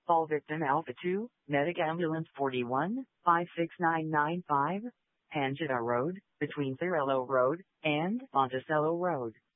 Call victim Alpha 2, Medic Ambulance 41, 56995, Hanjita Road, between Thurello Road and Monticello Road.